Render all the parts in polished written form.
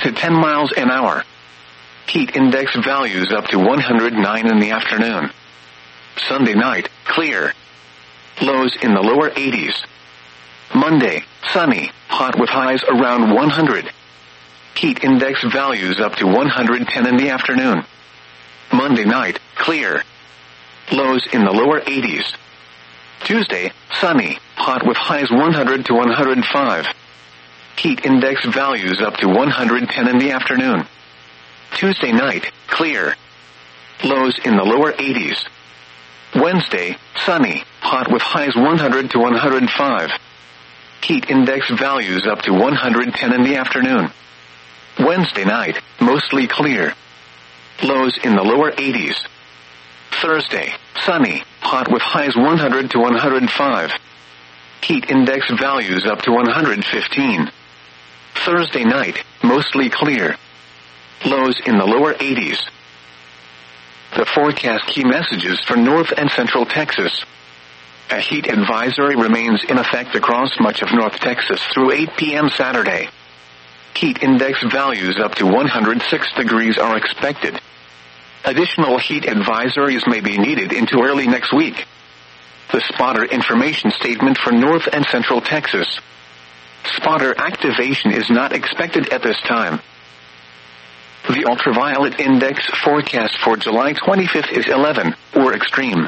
to 10 miles an hour. Heat index values up to 109 in the afternoon. Sunday night, clear. Lows in the lower 80s. Monday, sunny, hot with highs around 100. Heat index values up to 110 in the afternoon. Monday night, clear. Lows in the lower 80s. Tuesday, sunny, hot with highs 100 to 105. Heat index values up to 110 in the afternoon. Tuesday night, clear. Lows in the lower 80s. Wednesday, sunny, hot with highs 100 to 105. Heat index values up to 110 in the afternoon. Wednesday night, mostly clear. Lows in the lower 80s. Thursday, sunny, hot with highs 100 to 105. Heat index values up to 115. Thursday night, mostly clear. Lows in the lower 80s. The forecast key messages for North and Central Texas. A heat advisory remains in effect across much of North Texas through 8 p.m. Saturday. Heat index values up to 106 degrees are expected. Additional heat advisories may be needed into early next week. The spotter information statement for North and Central Texas. Spotter activation is not expected at this time. The ultraviolet index forecast for July 25th is 11, or extreme.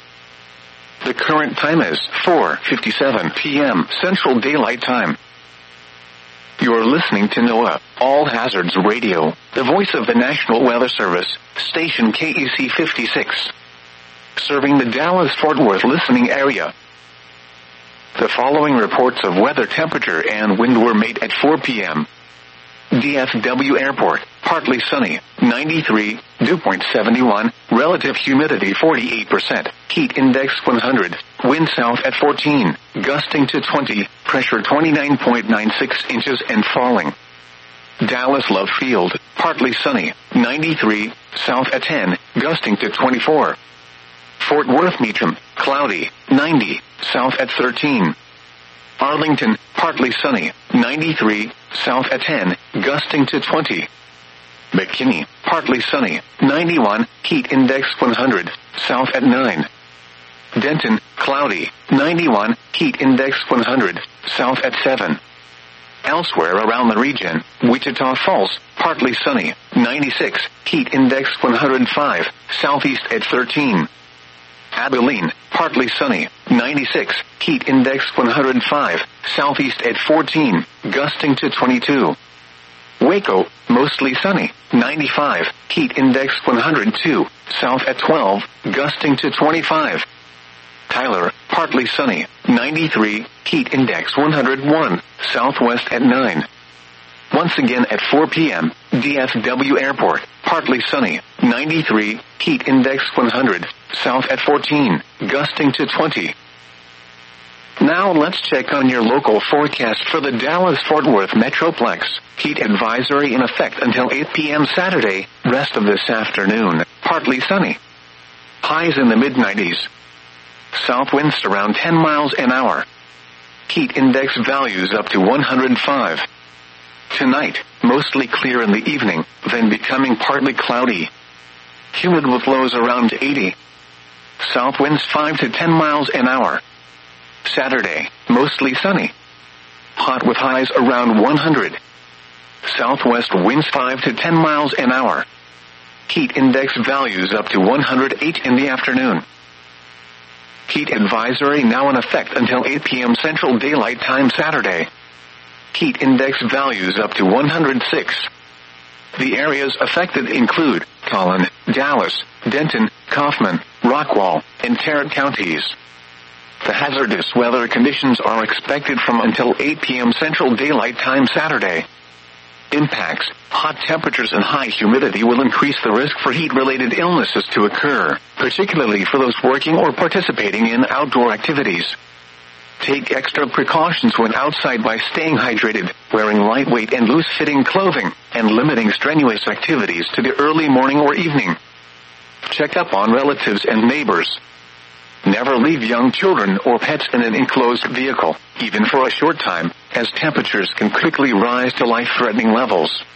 The current time is 4:57 p.m. Central Daylight Time. You're listening to NOAA, All Hazards Radio, the voice of the National Weather Service, station KEC 56. Serving the Dallas-Fort Worth listening area. The following reports of weather temperature and wind were made at 4 p.m. DFW Airport, partly sunny, 93, dew point 71, relative humidity 48%, heat index 100, wind south at 14, gusting to 20, pressure 29.96 inches and falling. Dallas Love Field, partly sunny, 93, south at 10, gusting to 24. Fort Worth Meacham, cloudy, 90, south at 13. Arlington, partly sunny, 93, south at 10, gusting to 20. McKinney, partly sunny, 91, heat index 100, south at 9. Denton, cloudy, 91, heat index 100, south at 7. Elsewhere around the region, Wichita Falls, partly sunny, 96, heat index 105, southeast at 13. Abilene, partly sunny, 96, heat index 105, southeast at 14, gusting to 22. Waco, mostly sunny, 95, heat index 102, south at 12, gusting to 25. Tyler, partly sunny, 93, heat index 101, southwest at 9. Once again at 4 p.m., DFW Airport, partly sunny, 93, heat index 100, south at 14, gusting to 20. Now let's check on your local forecast for the Dallas-Fort Worth Metroplex. Heat advisory in effect until 8 p.m. Saturday, rest of this afternoon, partly sunny. Highs in the mid-90s. South winds around 10 miles an hour. Heat index values up to 105. Tonight, mostly clear in the evening, then becoming partly cloudy. Humid with lows around 80. South winds 5 to 10 miles an hour. Saturday, mostly sunny. Hot with highs around 100. Southwest winds 5 to 10 miles an hour. Heat index values up to 108 in the afternoon. Heat advisory now in effect until 8 p.m. Central Daylight Time Saturday. Heat index values up to 106. The areas affected include Collin, Dallas, Denton, Kaufman, Rockwall, and Tarrant counties. The hazardous weather conditions are expected from until 8 p.m. Central Daylight Time Saturday. Impacts, hot temperatures and high humidity will increase the risk for heat-related illnesses to occur, particularly for those working or participating in outdoor activities. Take extra precautions when outside by staying hydrated, wearing lightweight and loose-fitting clothing, and limiting strenuous activities to the early morning or evening. Check up on relatives and neighbors. Never leave young children or pets in an enclosed vehicle, even for a short time, as temperatures can quickly rise to life-threatening levels.